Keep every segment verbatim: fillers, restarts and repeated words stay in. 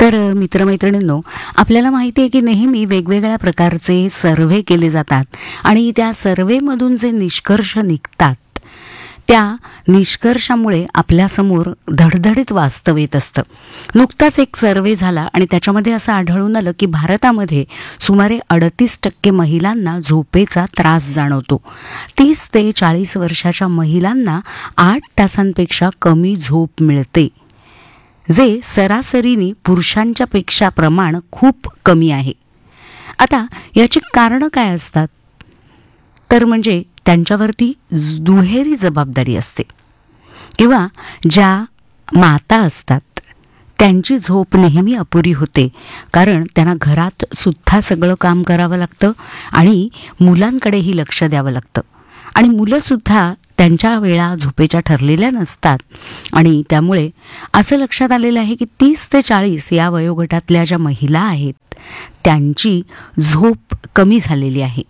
तर अ, मित्रमैत्रिणींनो, आपल्याला माहिती आहे की नेहमी वेगवेगळ्या प्रकारचे सर्व्हे केले जातात आणि त्या सर्व्हेमधून जे निष्कर्ष निघतात त्या निष्कर्षामुळे आपल्यासमोर धडधडीत वास्तव येत असतं. नुकताच एक सर्व्हे झाला आणि त्याच्यामध्ये असं आढळून आलं की भारतामध्ये सुमारे अडतीस टक्के महिलांना झोपेचा त्रास जाणवतो. तीस ते चाळीस वर्षाच्या महिलांना आठ तासांपेक्षा कमी झोप मिळते, जे सरासरीने पुरुषांच्या पेक्षा प्रमाण खूप कमी आहे. आता याची कारणं काय असतात? तर म्हणजे त्यांच्यावरती दुहेरी जबाबदारी असते किंवा ज्या माता असतात त्यांची झोप नेहमी अपुरी होते, कारण त्यांना घरात सुद्धा सगळं काम करावं लागतं आणि मुलांकडेही लक्ष द्यावं लागतं आणि मुलंसुद्धा त्यांच्या वेळा झोपेच्या ठरलेल्या नसतात आणि त्यामुळे असं लक्षात आलेलं आहे की तीस ते चाळीस या वयोगटातल्या ज्या महिला आहेत त्यांची झोप कमी झालेली आहे.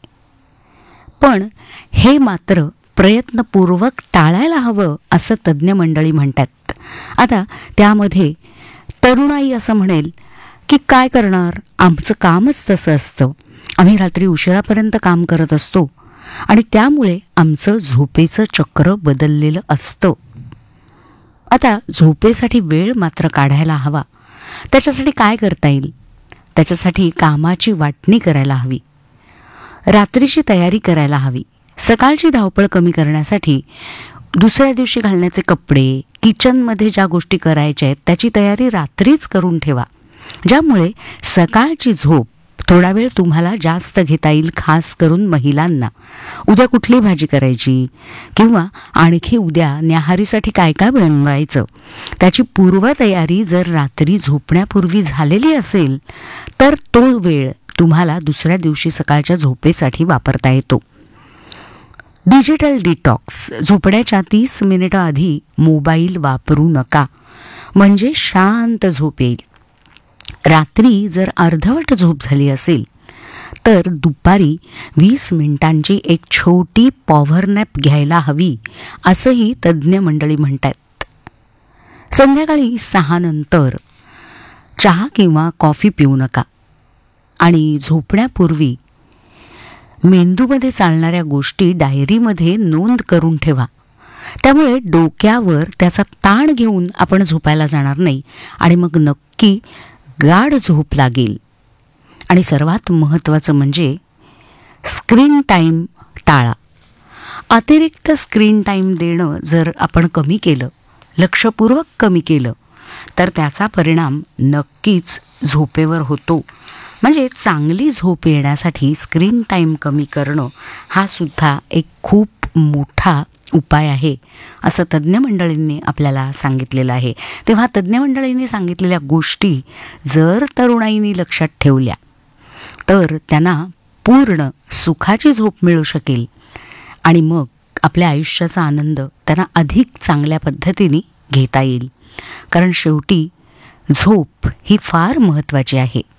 पण हे मात्र प्रयत्नपूर्वक टाळायला हवं असं तज्ज्ञ मंडळी म्हणतात. आता त्यामध्ये तरुणाई असं म्हणेल की काय करणार, आमचं कामच तसं असतं, आम्ही रात्री उशिरापर्यंत काम करत असतो आणि त्यामुळे आमचं झोपेचं चक्र बदललेलं असतं. आता झोपेसाठी वेळ मात्र काढायला हवा. त्याच्यासाठी काय करता येईल? त्याच्यासाठी कामाची वाटणी करायला हवी, रात्रीची तयारी करायला हवी. सकाळची धावपळ कमी करण्यासाठी दुसऱ्या दिवशी घालण्याचे कपडे, किचनमध्ये ज्या गोष्टी करायच्या आहेत त्याची तयारी रात्रीच करून ठेवा, ज्यामुळे सकाळची झोप थोडा वेळ तुम्हाला जास्त घेता येईल. खास करून महिलांना उद्या कुठली भाजी करायची किंवा आणखी उद्या न्याहारीसाठी काय काय बनवायचं त्याची पूर्वतयारी जर रात्री झोपण्यापूर्वी झालेली असेल तर तो वेळ तुम्हाला दुसऱ्या दिवशी सकाळच्या झोपेसाठी वापरता येतो. Digital detox. झोपण्याच्या तीस मिनिटं आधी मोबाईल वापरू नका, म्हणजे शांत झोप येईल. रात्री जर अर्धवट झोप झाली असेल तर दुपारी वीस मिनिटांची एक छोटी पॉवर नॅप घ्यायला हवी, असंही तज्ज्ञ मंडळी म्हणतात. संध्याकाळी सहा नंतर चहा किंवा कॉफी पिऊ नका आणि झोपण्यापूर्वी मेंदूमध्ये चालणाऱ्या गोष्टी डायरीमध्ये नोंद करून ठेवा. त्यामुळे डोक्यावर त्याचा ताण घेऊन आपण झोपायला जाणार नाही आणि मग नक्की गाढ झोप लागेल. आणि सर्वात महत्त्वाचं म्हणजे स्क्रीन टाईम टाळा. अतिरिक्त स्क्रीन टाईम देणं जर आपण कमी केलं, लक्षपूर्वक कमी केलं, तर त्याचा परिणाम नक्कीच झोपेवर होतो. म्हणजे चांगली झोप येण्यासाठी स्क्रीन टाईम कमी करणं हा सुद्धा एक खूप मोठा उपाय आहे, असं तज्ज्ञ मंडळींनी आपल्याला सांगितलेलं आहे. तेव्हा तज्ज्ञ मंडळींनी सांगितलेल्या गोष्टी जर तरुणाईंनी लक्षात ठेवल्या तर त्यांना पूर्ण सुखाची झोप मिळू शकेल आणि मग आपल्या आयुष्याचा आनंद त्यांना अधिक चांगल्या पद्धतीने घेता येईल. कारण शेवटी झोप ही फार महत्त्वाची आहे.